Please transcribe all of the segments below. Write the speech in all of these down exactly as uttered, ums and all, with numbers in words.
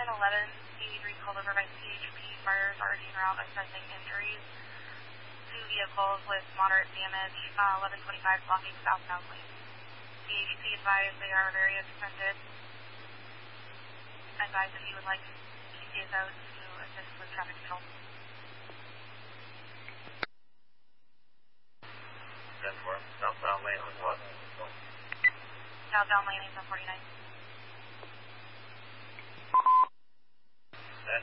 one eleven eighty-three called over by C H P. Fires already en route assessing injuries. Two vehicles with moderate damage. Uh, eleven twenty-five blocking southbound lane. C H P advised they are very extended. Advise if you would like P C S Os to assist with traffic control. ten four, southbound lane on what? Southbound lane eight forty-nine. Ten.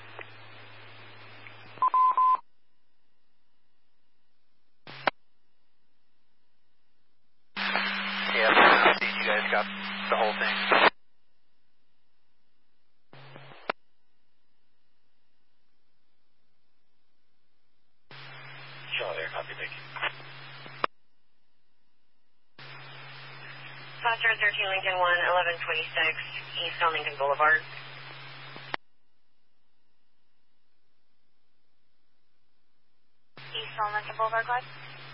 Yeah, I see you guys got the whole thing. Charlie, copy, thank you. Foster thirteen Lincoln one, eleven twenty-six, East on Lincoln Boulevard. East on Lincoln Boulevard, Glide.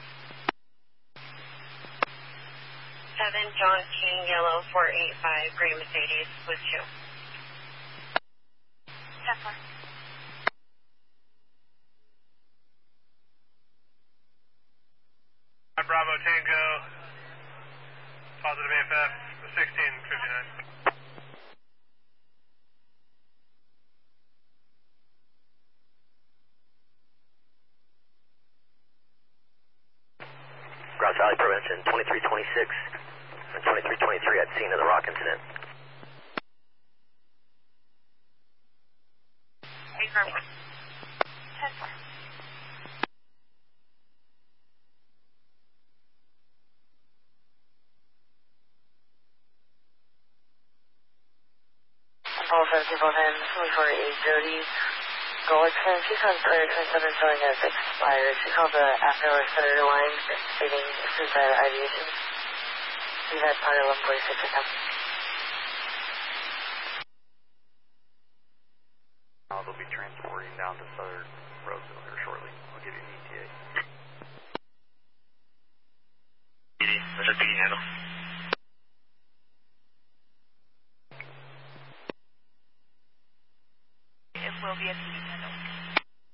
seven John King, yellow, four eight five, gray Mercedes with two. ten four. Bravo Tango, positive A F F, sixteen fifty-nine. Grouse Valley Prevention, twenty-three twenty-six and twenty-three twenty-three at scene of the rock incident. eight four. ten four. All fifty-four ten, twenty-four eight Jody. Gullickson, she called Player twenty-seven showing as expired. She called the afterward senator line stating suicide ideation. She had part eleven forty-six with them. Uh, they'll be transporting down to Southern Roseville here shortly. I'll give you an E T A. P D, what's your P D handle?